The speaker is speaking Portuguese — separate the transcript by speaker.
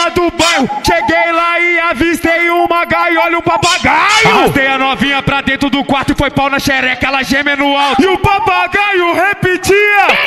Speaker 1: novinha do bairro. Cheguei lá e avistei uma gaiola e um papagaio. Arrastei a novinha pra dentro do quarto e foi pau na xereca, ela geme no alto. E o papagaio repetia: